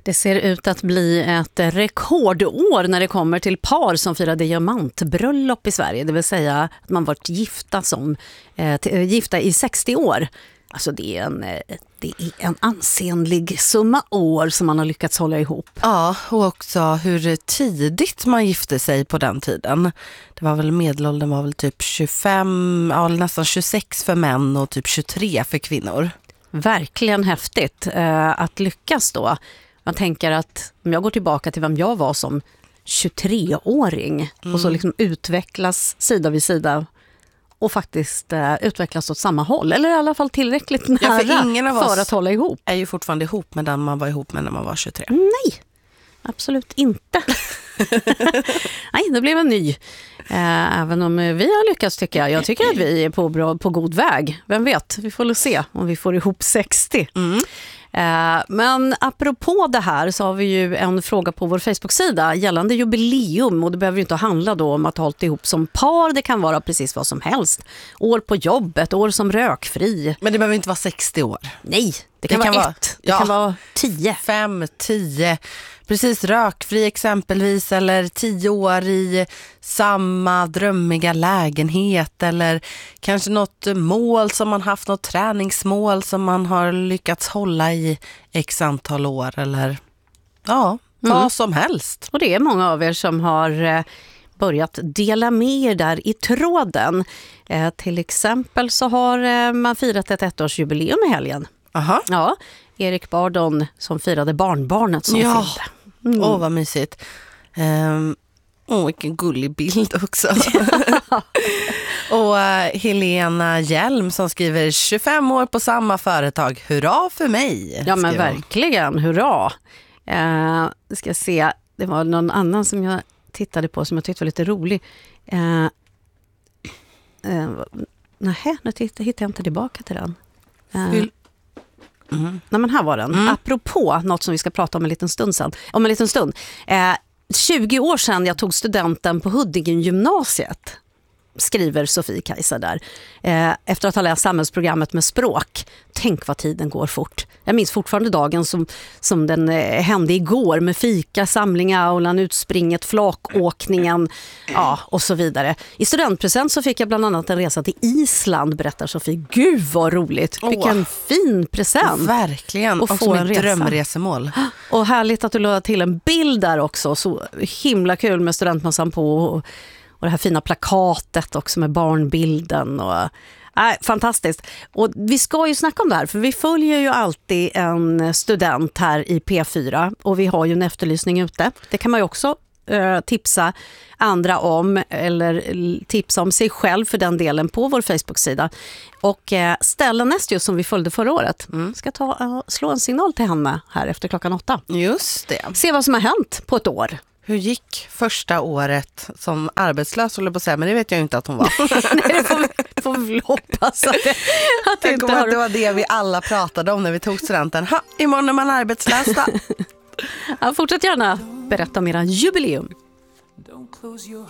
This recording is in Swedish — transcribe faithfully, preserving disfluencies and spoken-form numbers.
Det ser ut att bli ett rekordår när det kommer till par som firar diamantbröllop i Sverige. Det vill säga att man varit gifta, som, eh, gifta i sextio år. Alltså det är, en, det är en ansenlig summa år som man har lyckats hålla ihop. Ja, och också hur tidigt man gifte sig på den tiden. Det var väl medelåldern var väl typ tjugofem, ja, nästan tjugosex för män och typ tjugotre för kvinnor. Verkligen häftigt eh, att lyckas då. Man tänker att om jag går tillbaka till vem jag var som tjugotreåring mm. och så liksom utvecklas sida vid sida och faktiskt eh, utvecklas åt samma håll. Eller i alla fall tillräckligt nära ja, för, ingen av för oss att hålla ihop. Är ju fortfarande ihop med den man var ihop med när man var tjugotre. Nej, absolut inte. Nej, det blev en ny. Eh, även om vi har lyckats tycker jag. Jag tycker att vi är på, bra, på god väg. Vem vet, vi får väl se om vi får ihop sextio. Mm. Eh, men apropå det här så har vi ju en fråga på vår Facebook-sida gällande jubileum, och det behöver ju inte handla då om att ha hållit ihop som par, det kan vara precis vad som helst. År på jobbet, år som rökfri. Men det behöver inte vara sextio år. Nej, det kan, det vara kan vara ett, det ja, kan vara tio. Fem, tio, precis rökfri exempelvis, eller tio år i samma drömmiga lägenhet, eller kanske något mål som man haft, något träningsmål som man har lyckats hålla i x antal år, eller ja, vad mm. som helst. Och det är många av er som har börjat dela med er där i tråden. Eh, till exempel så har eh, man firat ett ettårsjubileum i helgen. Aha. Ja, Erik Bardon som firade barnbarnet som ja. fyllde. Åh, Mm. oh, vad mysigt. Um, Åh, oh, vilken gullig bild också. Och uh, Helena Hjelm som skriver tjugofem år på samma företag. Hurra för mig. Ja, men skriver. verkligen, hurra. Uh, ska se, det var någon annan som jag tittade på som jag tyckte var lite rolig. Uh, uh, nej, nu hittar jag inte tillbaka till den. Uh, Mm. Nej, men här var den. Mm. Apropå något som vi ska prata om en liten stund sen. Om en liten stund. Eh, tjugo år sedan jag tog studenten på Huddinge gymnasiet, skriver Sofie Kajsa där. Eh, efter att ha läst samhällsprogrammet med språk. Tänk vad tiden går fort. Jag minns fortfarande dagen som, som den eh, hände igår med fika, samlingar och utspringet, flakåkningen ja, och så vidare. I studentpresent så fick jag bland annat en resa till Island, berättar Sofie. Gud vad roligt. Vilken oh. fin present. Verkligen. Och, och få som en ett resa. Drömresemål. Och härligt att du lade till en bild där också. Så himla kul med studentmassan på och Och det här fina plakatet också med barnbilden. Och, äh, fantastiskt. Och vi ska ju snacka om det här, för vi följer ju alltid en student här i P fyra. Och vi har ju en efterlysning ute. Det kan man ju också eh, tipsa andra om, eller tipsa om sig själv för den delen på vår Facebook-sida. Och eh, Stella Nestjus som vi följde förra året mm. ska ta, uh, slå en signal till henne här efter klockan åtta. Just det. Se vad som har hänt på ett år. Hur gick första året som arbetslös, håller på att säga, men det vet jag ju inte att hon var. Nej, det får vi, får vi hoppas att det, att det jag inte har... har... det var det vi alla pratade om när vi tog studenten. Ha, imorgon är man arbetslös då. Ja, fortsätt gärna berätta om era jubileum.